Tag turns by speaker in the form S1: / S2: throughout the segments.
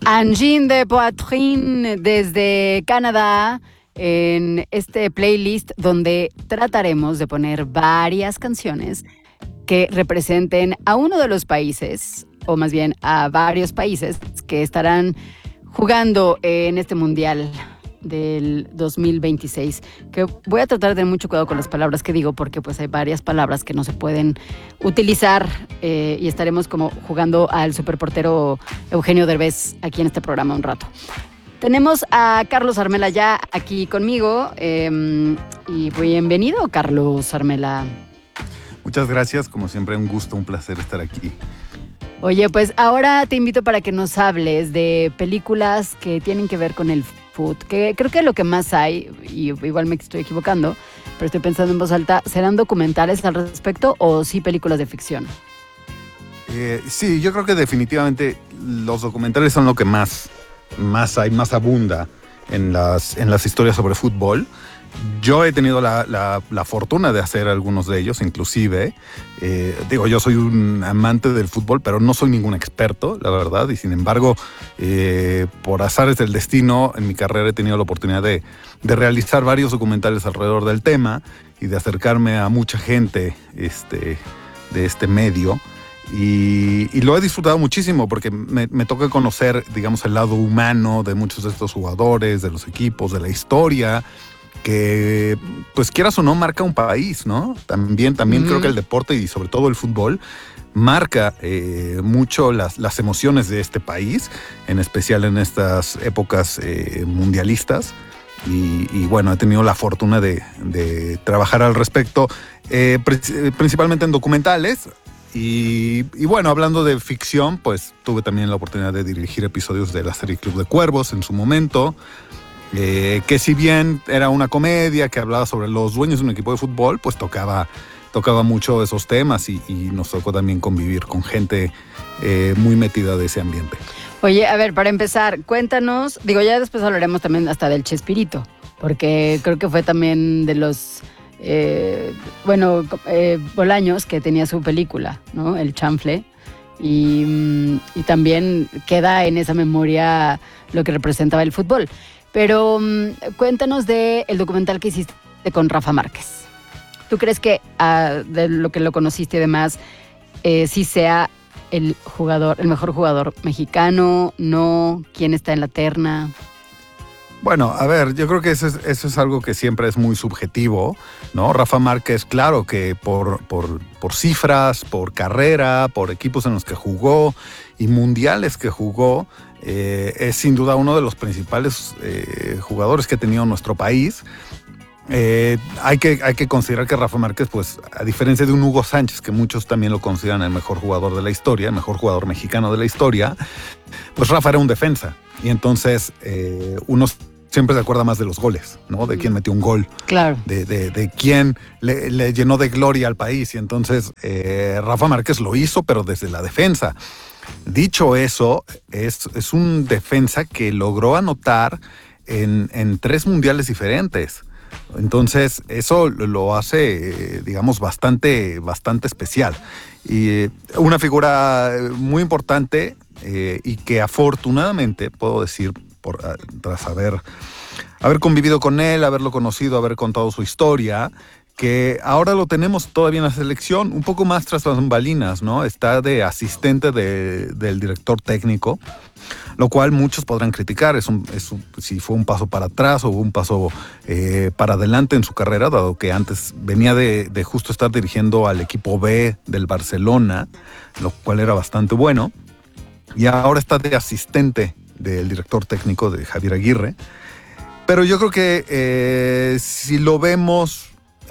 S1: Angine de Poitrine desde Canadá en este playlist donde trataremos de poner varias canciones que representen a uno de los países, o más bien a varios países que estarán jugando en este mundial del 2026, que voy a tratar de tener mucho cuidado con las palabras que digo porque pues hay varias palabras que no se pueden utilizar y estaremos como jugando al superportero Eugenio Derbez aquí en este programa un rato. Tenemos a Carlos Armela ya aquí conmigo y bienvenido, Carlos Armela.
S2: Muchas gracias, como siempre un gusto, un placer estar aquí.
S1: Oye, pues ahora te invito para que nos hables de películas que tienen que ver con el food, que creo que lo que más hay, y igual me estoy equivocando, pero estoy pensando en voz alta, ¿serán documentales al respecto o sí películas de ficción?
S2: Sí, yo creo que definitivamente los documentales son lo que más hay, más abunda en las historias sobre fútbol. Yo he tenido la fortuna de hacer algunos de ellos, inclusive. Yo soy un amante del fútbol, pero no soy ningún experto, la verdad. Y sin embargo, por azares del destino, en mi carrera he tenido la oportunidad de realizar varios documentales alrededor del tema y de acercarme a mucha gente de este medio. Y lo he disfrutado muchísimo porque me toca conocer, digamos, el lado humano de muchos de estos jugadores, de los equipos, de la historia, que, pues quieras o no, marca un país, ¿no? También creo que el deporte y sobre todo el fútbol marca mucho las emociones de este país, en especial en estas épocas mundialistas. Y bueno, he tenido la fortuna de trabajar al respecto, principalmente en documentales. Y bueno, hablando de ficción, pues tuve también la oportunidad de dirigir episodios de la serie Club de Cuervos en su momento, que si bien era una comedia que hablaba sobre los dueños de un equipo de fútbol, pues tocaba mucho esos temas y nos tocó también convivir con gente muy metida de ese ambiente.
S1: Oye, a ver, para empezar, cuéntanos, ya después hablaremos también hasta del Chespirito, porque creo que fue también de los... Bolaños, que tenía su película, ¿no? El Chanfle, y también queda en esa memoria lo que representaba el fútbol. Pero cuéntanos del documental que hiciste con Rafa Márquez. ¿Tú crees que de lo que lo conociste y demás, sí sea el mejor jugador mexicano? ¿No? ¿Quién está en la terna?
S2: Bueno, a ver, yo creo que eso es algo que siempre es muy subjetivo, ¿no? Rafa Márquez, claro que por cifras, por carrera, por equipos en los que jugó y mundiales que jugó, es sin duda uno de los principales jugadores que ha tenido nuestro país. Hay que considerar que Rafa Márquez, pues, a diferencia de un Hugo Sánchez, que muchos también lo consideran el mejor jugador de la historia, el mejor jugador mexicano de la historia, pues Rafa era un defensa. Y entonces uno siempre se acuerda más de los goles, ¿no? De quién metió un gol.
S1: Claro.
S2: De quién le llenó de gloria al país. Y entonces Rafa Márquez lo hizo, pero desde la defensa. Dicho eso, es un defensa que logró anotar en 3 mundiales diferentes. Entonces, eso lo hace, digamos, bastante especial. Y una figura muy importante y que afortunadamente, puedo decir, tras haber convivido con él, haberlo conocido, haber contado su historia, que ahora lo tenemos todavía en la selección, un poco más tras las bambalinas, ¿no? Está de asistente del director técnico, lo cual muchos podrán criticar. Si fue un paso para atrás o un paso para adelante en su carrera, dado que antes venía de justo estar dirigiendo al equipo B del Barcelona, lo cual era bastante bueno, y ahora está de asistente del director técnico de Javier Aguirre. Pero yo creo que si lo vemos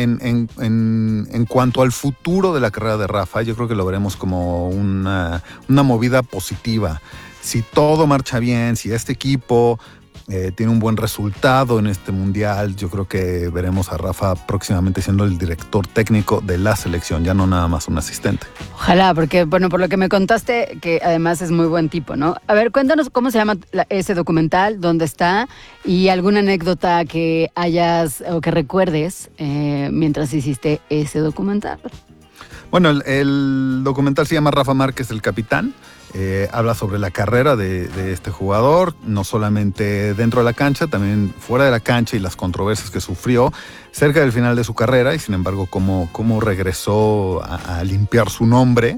S2: en cuanto al futuro de la carrera de Rafa, yo creo que lo veremos como una movida positiva. Si todo marcha bien, si este equipo tiene un buen resultado en este mundial, yo creo que veremos a Rafa próximamente siendo el director técnico de la selección, ya no nada más un asistente.
S1: Ojalá, porque bueno, por lo que me contaste, que además es muy buen tipo, ¿no? A ver, cuéntanos cómo se llama ese documental, dónde está y alguna anécdota que hayas o que recuerdes mientras hiciste ese documental.
S2: Bueno, el documental se llama Rafa Márquez, el capitán. Habla sobre la carrera de este jugador, no solamente dentro de la cancha, también fuera de la cancha y las controversias que sufrió cerca del final de su carrera y sin embargo cómo regresó a limpiar su nombre.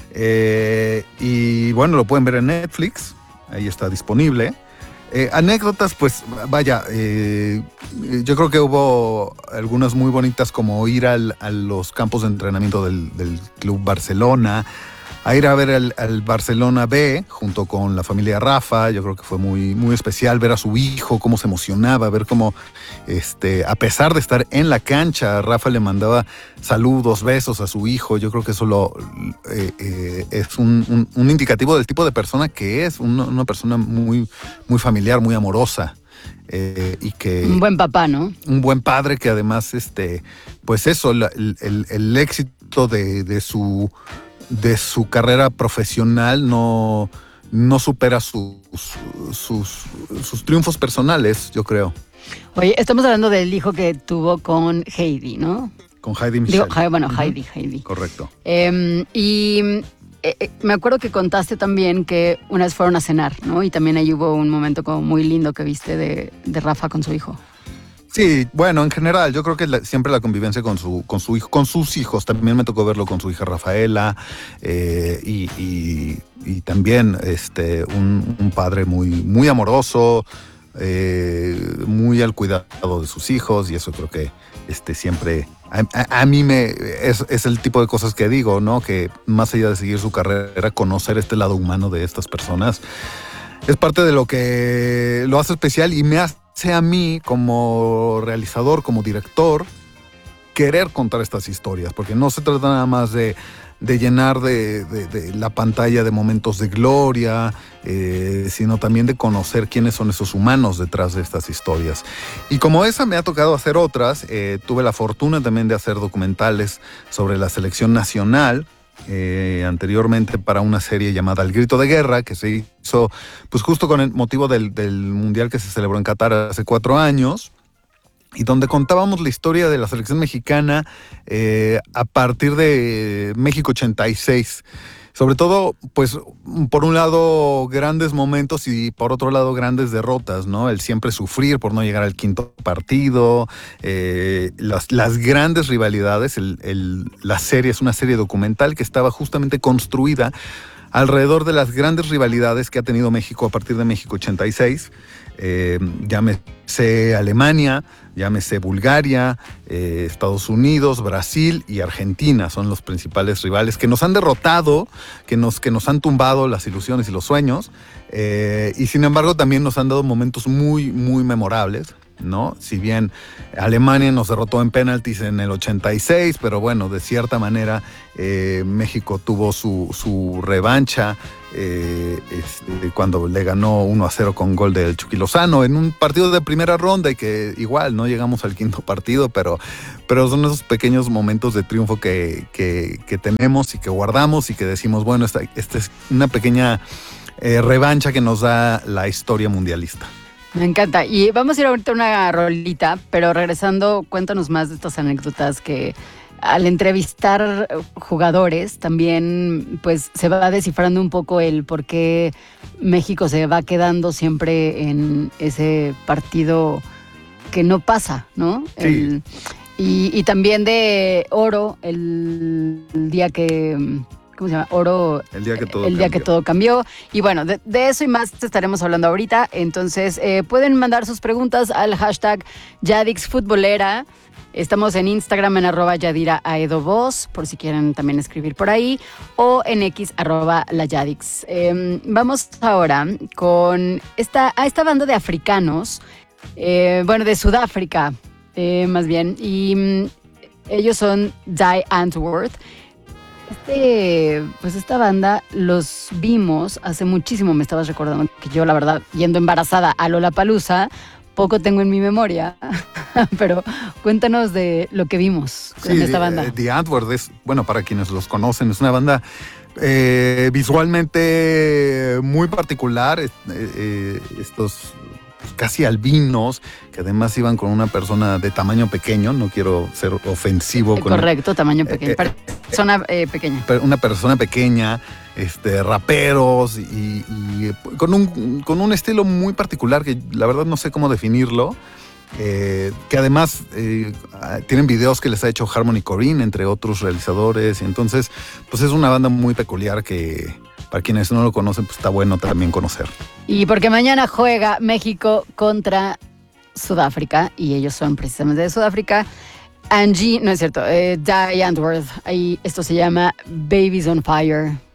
S2: Y bueno, lo pueden ver en Netflix, ahí está disponible. Anécdotas, pues vaya, yo creo que hubo algunas muy bonitas como ir a los campos de entrenamiento del Club Barcelona, a ir a ver al Barcelona B junto con la familia Rafa. Yo creo que fue muy, muy especial ver a su hijo, cómo se emocionaba, ver cómo, a pesar de estar en la cancha, Rafa le mandaba saludos, besos a su hijo. Yo creo que eso es un indicativo del tipo de persona que es, una persona muy, muy familiar, muy amorosa. Y que
S1: un buen papá, ¿no?
S2: Un buen padre que además, pues eso, el éxito de su carrera profesional no supera sus triunfos personales, yo creo.
S1: Oye, estamos hablando del hijo que tuvo con Heidi, ¿no?
S2: Con Heidi Michel.
S1: Heidi.
S2: Correcto.
S1: Me acuerdo que contaste también que una vez fueron a cenar, ¿no? Y también ahí hubo un momento como muy lindo que viste de Rafa con su hijo.
S2: Sí, bueno, en general, yo creo que siempre la convivencia con su hijo, con sus hijos, también me tocó verlo con su hija Rafaela, y también un padre muy, muy amoroso, muy al cuidado de sus hijos, y eso creo que siempre a mí es el tipo de cosas que digo, ¿no? Que más allá de seguir su carrera, conocer este lado humano de estas personas es parte de lo que lo hace especial y me hace a mí como realizador, como director, querer contar estas historias, porque no se trata nada más de llenar de la pantalla de momentos de gloria, sino también de conocer quiénes son esos humanos detrás de estas historias. Y como esa me ha tocado hacer otras, tuve la fortuna también de hacer documentales sobre la selección nacional, anteriormente para una serie llamada El Grito de Guerra, que se hizo pues justo con el motivo del Mundial que se celebró en Qatar hace 4 años, y donde contábamos la historia de la selección mexicana a partir de México 86. Sobre todo, pues, por un lado, grandes momentos y por otro lado, grandes derrotas, ¿no? El siempre sufrir por no llegar al quinto partido, las grandes rivalidades. La serie es una serie documental que estaba justamente construida alrededor de las grandes rivalidades que ha tenido México a partir de México 86. Llámese Alemania, llámese Bulgaria, Estados Unidos, Brasil y Argentina son los principales rivales que nos han derrotado, que nos han tumbado las ilusiones y los sueños, y sin embargo también nos han dado momentos muy, muy memorables, ¿no? Si bien Alemania nos derrotó en penaltis en el 86, pero bueno, de cierta manera México tuvo su revancha cuando le ganó 1-0 con gol del Chucky Lozano en un partido de primera ronda y que igual no llegamos al quinto partido, pero son esos pequeños momentos de triunfo que tenemos y que guardamos y que decimos, bueno, esta es una pequeña revancha que nos da la historia mundialista.
S1: Me encanta. Y vamos a ir ahorita a una rolita, pero regresando, cuéntanos más de estas anécdotas que al entrevistar jugadores también pues se va descifrando un poco el por qué México se va quedando siempre en ese partido que no pasa, ¿no?
S2: Sí.
S1: Y también de oro, el día que... ¿Cómo se llama? Oro.
S2: El día
S1: que todo cambió. Y bueno, de eso y más estaremos hablando ahorita. Entonces, pueden mandar sus preguntas al hashtag YadixFutbolera. Estamos en Instagram en @YadiraAedoVoz, por si quieren también escribir por ahí, o en X @LaYadix. Vamos ahora con esta banda de africanos, de Sudáfrica, más bien, y ellos son Die Antwoord. Esta banda los vimos hace muchísimo, me estabas recordando que yo, la verdad, yendo embarazada a Lollapalooza, poco tengo en mi memoria, pero cuéntanos de lo que vimos con esta banda.
S2: The Antwoord es, bueno, para quienes los conocen, es una banda visualmente muy particular, estos casi albinos, que además iban con una persona de tamaño pequeño, no quiero ser ofensivo.
S1: Correcto, tamaño pequeño, persona pequeña.
S2: Una persona pequeña, raperos y con un estilo muy particular que la verdad no sé cómo definirlo. Que además tienen videos que les ha hecho Harmony Korine, entre otros realizadores, y entonces pues es una banda muy peculiar que para quienes no lo conocen pues está bueno también conocer.
S1: Y porque mañana juega México contra Sudáfrica, y ellos son precisamente de Sudáfrica. Angie, no es cierto, Die Antwoord, ahí esto se llama Babies on Fire.